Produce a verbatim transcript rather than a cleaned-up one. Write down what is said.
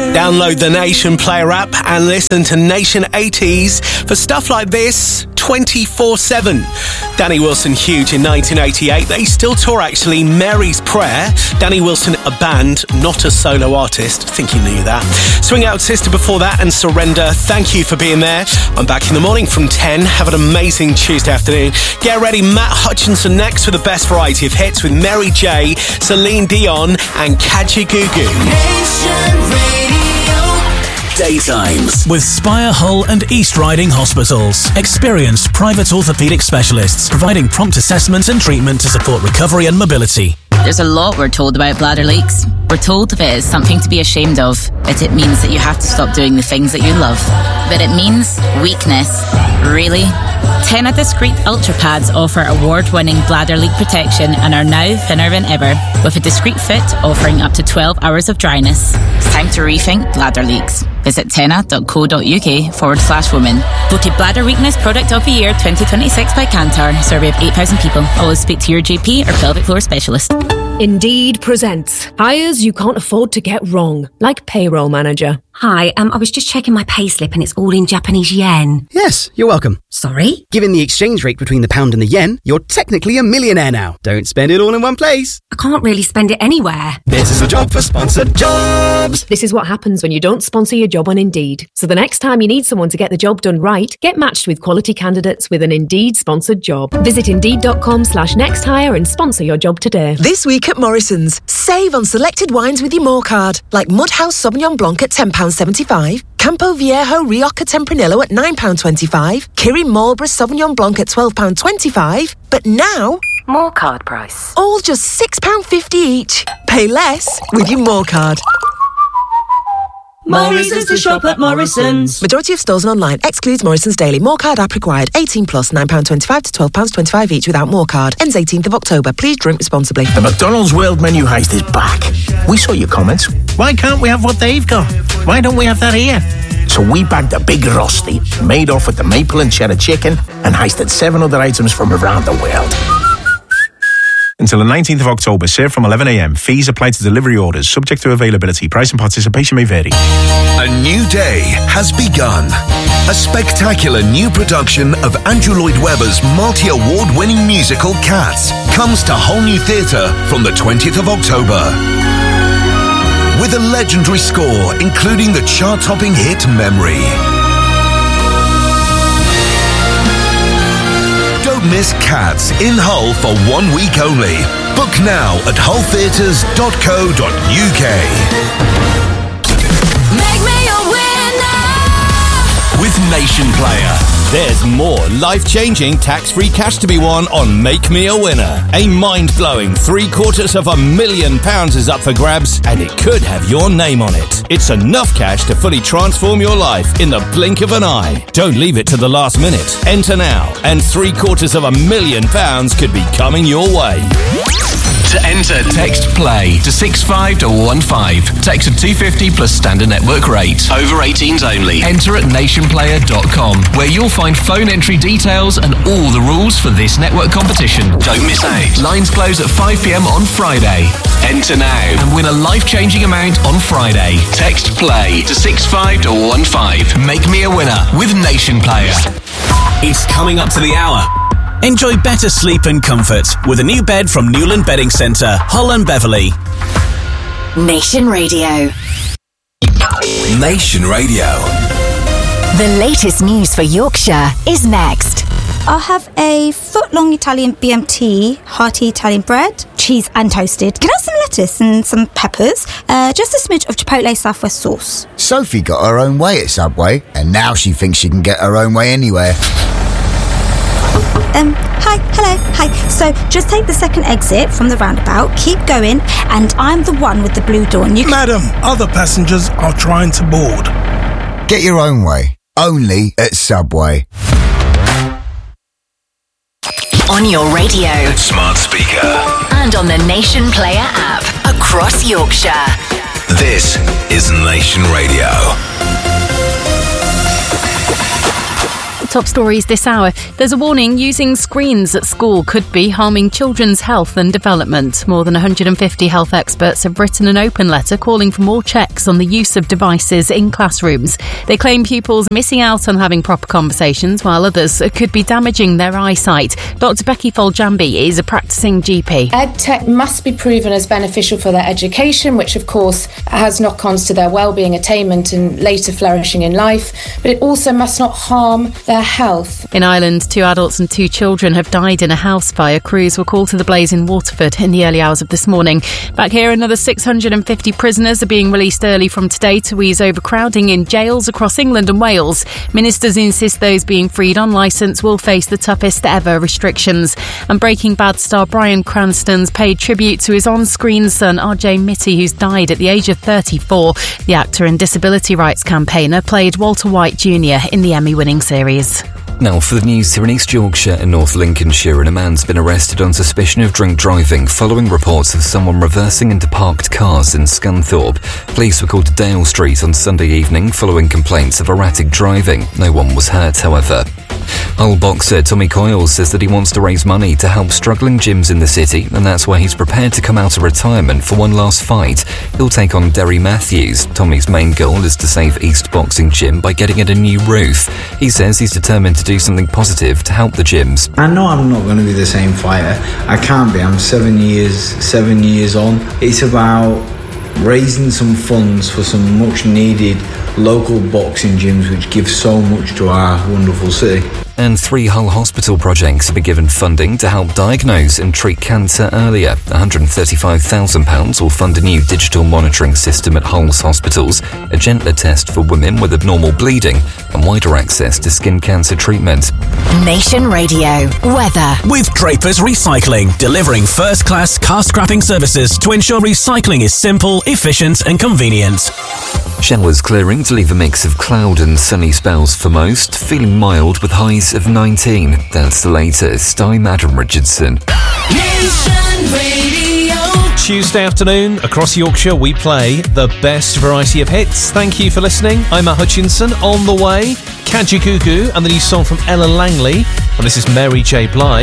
Download the Nation Player app and listen to Nation eighties for stuff like this twenty-four seven. Danny Wilson, Huge in nineteen eighty-eight. They still tour, actually. Mary's Prayer. Danny Wilson, a band, not a solo artist. I think you knew that. Swing Out Sister before that, and Surrender. Thank you for being there. I'm back in the morning from ten. Have an amazing Tuesday afternoon. Get ready. Matt Hutchinson next with the best variety of hits with Mary J, Celine Dion and Kaji Gugu. Nation Radio. Daytimes with Spire, Hull and East Riding Hospitals. Experienced private orthopaedic specialists providing prompt assessment and treatment to support recovery and mobility. There's a lot we're told about bladder leaks. We're told if it is something to be ashamed of, that it means that you have to stop doing the things that you love. But it means weakness. Really? Tena Discreet Ultra Pads offer award-winning bladder leak protection and are now thinner than ever, with a discreet fit offering up to twelve hours of dryness. It's time to rethink bladder leaks. Visit tena.co.uk forward slash women. Voted Bladder Weakness Product of the Year twenty twenty-six by Kantar. Survey of eight thousand people. Always speak to your G P or pelvic floor specialist. Indeed presents hires you can't afford to get wrong, like payroll manager. Hi, um, I was just checking my payslip and it's all in Japanese yen. Yes, you're welcome. Sorry? Given the exchange rate between the pound and the yen, you're technically a millionaire now. Don't spend it all in one place. I can't really spend it anywhere. This is a job for sponsored jobs. This is what happens when you don't sponsor your job on Indeed. So the next time you need someone to get the job done right, get matched with quality candidates with an Indeed sponsored job. Visit Indeed.com slash next hire and sponsor your job today. This week at Morrison's, save on selected wines with your More card, like Mudhouse Sauvignon Blanc at ten pounds seventy-five, Campo Viejo Rioja Tempranillo at nine pounds twenty-five, Kirin Marlborough Sauvignon Blanc at twelve pounds twenty-five, but now, More card price. all just six pounds fifty each. Pay less with your More card. Morrison's to shop at Morrison's. Majority of stores and online. Excludes Morrison's Daily. More card app required. eighteen plus, nine pounds twenty-five to twelve pounds twenty-five each without More card. Ends eighteenth of October. Please drink responsibly. The McDonald's World Menu Heist is back. We saw your comments. Why can't we have what they've got? Why don't we have that here? So we bagged a big rosti, made off with the maple and cheddar chicken, and heisted seven other items from around the world. Until the nineteenth of October, served from eleven a.m. Fees apply to delivery orders, subject to availability. Price and participation may vary. A new day has begun. A spectacular new production of Andrew Lloyd Webber's multi-award winning musical Cats comes to Whole New Theatre from the twentieth of October. With a legendary score, including the chart-topping hit Memory. Don't miss Cats in Hull for one week only. Book now at hull theatres dot co dot uk. Make me a winner. With Nation Player. There's more life-changing tax-free cash to be won on Make Me a Winner. A mind-blowing three-quarters of a million pounds is up for grabs, and it could have your name on it. It's enough cash to fully transform your life in the blink of an eye. Don't leave it to the last minute. Enter now, and three-quarters of a million pounds could be coming your way. To enter, text PLAY to six five one one five. Text at two fifty plus standard network rate. Over eighteens only. Enter at nation player dot com, where you'll find phone entry details and all the rules for this network competition. Don't miss out. Lines close at five p.m. on Friday. Enter now and win a life-changing amount on Friday. Text PLAY to six five one one five. Make me a winner with Nation Player. It's coming up to the hour. Enjoy better sleep and comfort with a new bed from Newland Bedding Centre, Hull and Beverley. Nation Radio. Nation Radio. The latest news for Yorkshire is next. I'll have a foot-long Italian B M T, hearty Italian bread, cheese and toasted. Can I have some lettuce and some peppers? Uh, just a smidge of Chipotle Southwest sauce. Sophie got her own way at Subway, and now she thinks she can get her own way anywhere. Um, hi, hello, hi. So just take the second exit from the roundabout, keep going, and I'm the one with the blue door. And you can... Madam, other passengers are trying to board. Get your own way. Only at Subway. On your radio, Smart speaker. and on the Nation Player app across Yorkshire. This is Nation Radio. Top stories this hour. There's a warning using screens at school could be harming children's health and development. More than one hundred fifty health experts have written an open letter calling for more checks on the use of devices in classrooms. They claim pupils are missing out on having proper conversations, while others could be damaging their eyesight. Doctor Becky Foljambi is a practising G P. EdTech must be proven as beneficial for their education, which of course has knock-ons to their well-being, attainment and later flourishing in life, but it also must not harm their health. In Ireland, two adults and two children have died in a house fire. Crews were called to the blaze in Waterford in the early hours of this morning. Back here, another six hundred fifty prisoners are being released early from today to ease overcrowding in jails across England and Wales. Ministers insist those being freed on licence will face the toughest ever restrictions. And Breaking Bad star Bryan Cranston's paid tribute to his on-screen son R J Mitty, who's died at the age of thirty-four. The actor and disability rights campaigner played Walter White Junior in the Emmy-winning series. Now for the news here in East Yorkshire and North Lincolnshire, and a man's been arrested on suspicion of drink driving following reports of someone reversing into parked cars in Scunthorpe. Police were called to Dale Street on Sunday evening following complaints of erratic driving. No one was hurt, however. Hull boxer Tommy Coyle says that he wants to raise money to help struggling gyms in the city, and that's why he's prepared to come out of retirement for one last fight. He'll take on Derry Matthews. Tommy's main goal is to save East Boxing Gym by getting it a new roof. He says he's determined to do something positive to help the gyms. I know I'm not going to be the same fighter. I can't be. I'm seven years, seven years on. It's about raising some funds for some much needed local boxing gyms which give so much to our wonderful city. And three Hull hospital projects have been given funding to help diagnose and treat cancer earlier. one hundred thirty-five thousand pounds will fund a new digital monitoring system at Hull's hospitals, a gentler test for women with abnormal bleeding, and wider access to skin cancer treatment. Nation Radio weather. With Draper's Recycling, delivering first-class car scrapping services to ensure recycling is simple, efficient and convenient. Showers clearing to leave a mix of cloud and sunny spells for most, feeling mild with highs of nineteen. That's the latest. I'm Adam Richardson. Nation Radio. Tuesday afternoon, across Yorkshire, we play the best variety of hits. Thank you for listening. I'm Matt Hutchinson. On the way, Kaji Cuckoo and the new song from Ella Langley. And this is Mary J. Blige.